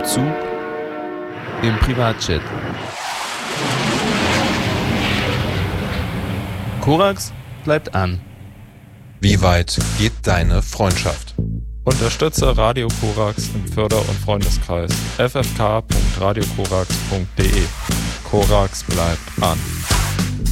Zug, im Privatjet. Korax bleibt an. Wie weit geht deine Freundschaft? Unterstütze Radio Korax im Förder- und Freundeskreis ffk.radiokorax.de. Korax bleibt an.